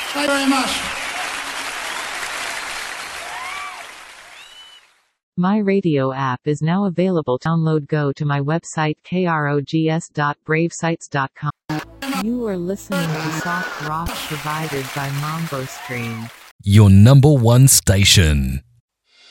Thank you very much. My radio app is now available. Download. Go to my website krogs.bravesites.com. You are listening to soft rock provided by Mambo Stream. Your number one station.